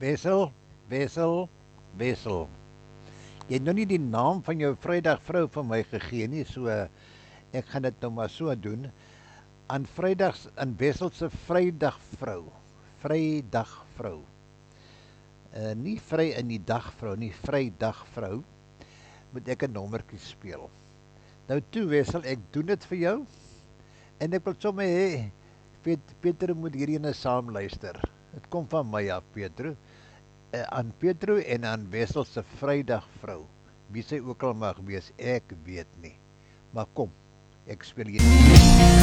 Wessel, Wessel, Wessel. Jy het nou nie die naam van jou Vrydagvrou vir my gegee nie, so ek gaan dit nou maar so doen. Aan Vrydags aan Wessel se Vrydagvrou. Vrydagvrou. Nie vry in die dagvrou nie, Vrydagvrou. Moet ek 'n nommertjie speel. Nou toe Wessel, ek doen dit vir jou. En ek wil sommer hê Petro moet hierdie ene saam luister. Dit kom van my af, Petro. Aan Petro en aan Wessel se Vrydagvrou. Wie sy ook al mag wees, ek weet nie. Maar kom, ek speel hier.